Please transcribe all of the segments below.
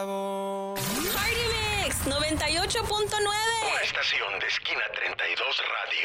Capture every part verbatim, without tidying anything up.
Party Mix noventa y ocho punto nueve. Una estación de Esquina treinta y dos Radio.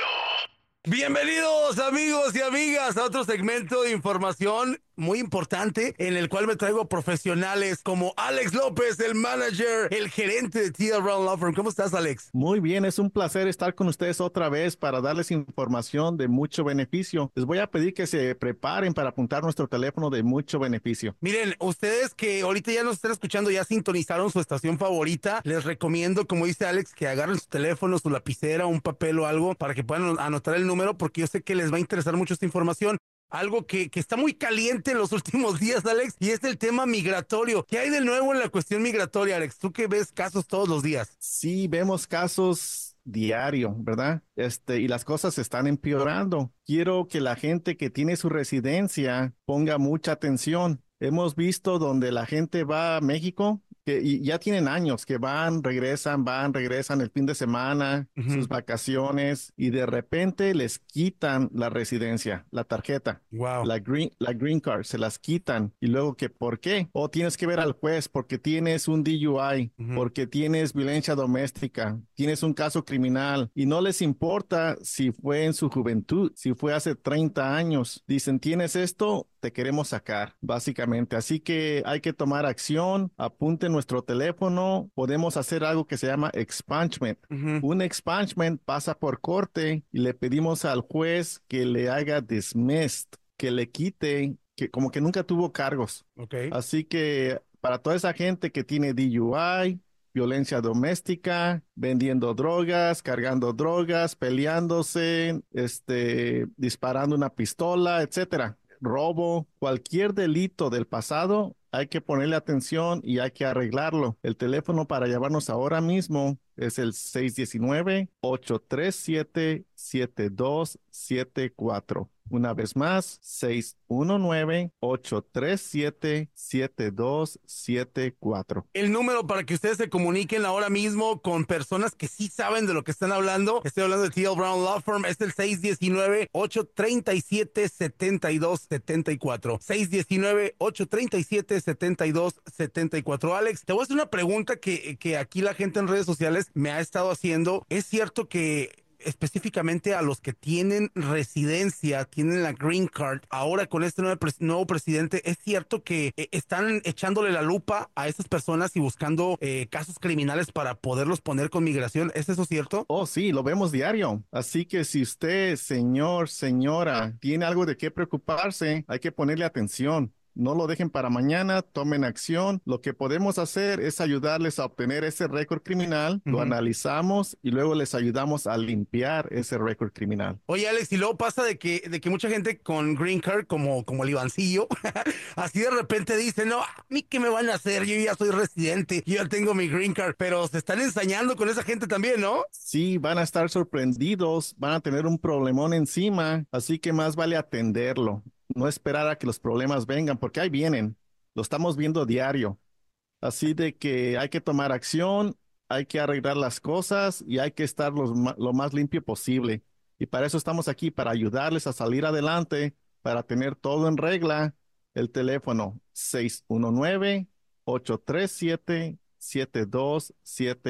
Bienvenidos amigos y amigas a otro segmento de información muy importante en el cual me traigo profesionales como Alex López, el manager, el gerente de T L Brown Law Firm. ¿Cómo estás, Alex? Muy bien, es un placer estar con ustedes otra vez para darles información de mucho beneficio. Les voy a pedir que se preparen para apuntar nuestro teléfono de mucho beneficio. Miren, ustedes que ahorita ya nos están escuchando, ya sintonizaron su estación favorita, les recomiendo, como dice Alex, que agarren su teléfono, su lapicera, un papel o algo para que puedan anotar el número, porque yo sé que les va a interesar mucho esta información. Algo que, que está muy caliente en los últimos días, Alex, y es el tema migratorio. ¿Qué hay de nuevo en la cuestión migratoria, Alex? Tú que ves casos todos los días. Sí, vemos casos diario, ¿verdad? Este, y las cosas están empeorando. Quiero que la gente que tiene su residencia ponga mucha atención. Hemos visto donde la gente va a México, que y ya tienen años que van, regresan, van, regresan el fin de semana, Ujú. sus vacaciones, y de repente les quitan la residencia, la tarjeta. Wow. La green, la green card, se las quitan. Y luego que, ¿por qué? O tienes que ver al juez porque tienes un D U I, Ujú. porque tienes violencia doméstica, tienes un caso criminal y no les importa si fue en su juventud, si fue hace treinta años. Dicen, tienes esto, te queremos sacar, básicamente. Así que hay que tomar acción. Apunte nuestro teléfono. Podemos hacer algo que se llama expungement. Ujú. Un expungement pasa por corte y le pedimos al juez que le haga dismissed, que le quite, que como que nunca tuvo cargos. Ok. Así que para toda esa gente que tiene D U I, violencia doméstica, vendiendo drogas, cargando drogas, peleándose, este, disparando una pistola, etcétera, robo, cualquier delito del pasado, hay que ponerle atención y hay que arreglarlo. El teléfono para llamarnos ahora mismo es el seis uno nueve, ocho tres siete, siete dos siete cuatro. Una vez más, seis uno nueve, ocho tres siete, siete dos siete cuatro. El número para que ustedes se comuniquen ahora mismo con personas que sí saben de lo que están hablando. Estoy hablando de T L Brown Law Firm. Es el seis uno nueve, ocho tres siete, siete dos siete cuatro. seis uno nueve, ocho tres siete, siete dos siete cuatro. Alex, te voy a hacer una pregunta que, que aquí la gente en redes sociales me ha estado haciendo. ¿Es cierto que específicamente a los que tienen residencia, tienen la green card, ahora con este nuevo, pres nuevo presidente, es cierto que eh, están echándole la lupa a esas personas y buscando eh, casos criminales para poderlos poner con migración? ¿Es eso cierto? Oh, sí, lo vemos diario. Así que si usted, señor, señora, tiene algo de qué preocuparse, hay que ponerle atención. No lo dejen para mañana, tomen acción. Lo que podemos hacer es ayudarles a obtener ese récord criminal, lo Ujú. analizamos y luego les ayudamos a limpiar ese récord criminal. Oye, Alex, y luego pasa de que, de que mucha gente con green card, como, como el Ivancillo, así de repente dice, no, ¿a mí qué me van a hacer? Yo ya soy residente, yo ya tengo mi green card, pero se están ensañando con esa gente también, ¿no? Sí, van a estar sorprendidos, van a tener un problemón encima, así que más vale atenderlo. No esperar a que los problemas vengan, porque ahí vienen. Lo estamos viendo diario. Así de que hay que tomar acción, hay que arreglar las cosas y hay que estar los ma- lo más limpio posible. Y para eso estamos aquí, para ayudarles a salir adelante, para tener todo en regla. El teléfono seis uno nueve, ocho tres siete, siete dos siete.